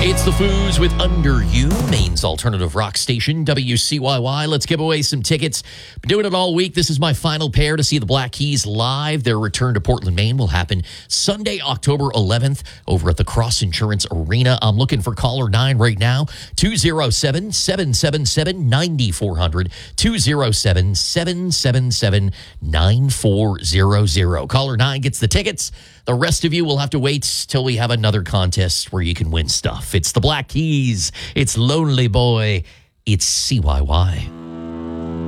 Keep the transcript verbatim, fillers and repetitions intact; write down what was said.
It's the Foos with Under You, Maine's alternative rock station, W C Y Y. Let's give away some tickets. Been doing it all week. This is my final pair to see the Black Keys live. Their return to Portland, Maine will happen Sunday, October eleventh over at the Cross Insurance Arena. I'm looking for caller nine right now, two oh seven, seven seven seven, nine four zero zero, two oh seven, seven seven seven, nine four zero zero. Caller nine gets the tickets. The rest of you will have to wait till we have another contest where you can win stuff. It's the Black Keys. It's Lonely Boy. It's C Y Y.